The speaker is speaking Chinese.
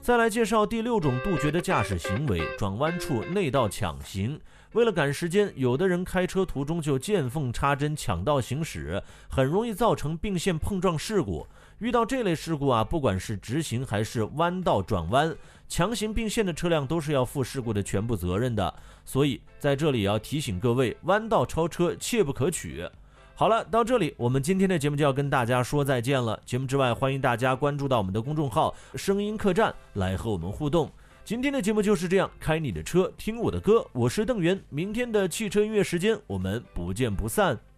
再来介绍第6种杜绝的驾驶行为，转弯处内道抢行。为了赶时间，有的人开车途中就见缝插针抢道行驶，很容易造成并线碰撞事故。遇到这类事故啊，不管是直行还是弯道转弯，强行并线的车辆都是要负事故的全部责任的。所以在这里也要提醒各位，弯道超车切不可取。好了，到这里我们今天的节目就要跟大家说再见了。节目之外，欢迎大家关注到我们的公众号声音客栈来和我们互动。今天的节目就是这样，开你的车听我的歌，我是邓源。明天的汽车音乐时间我们不见不散。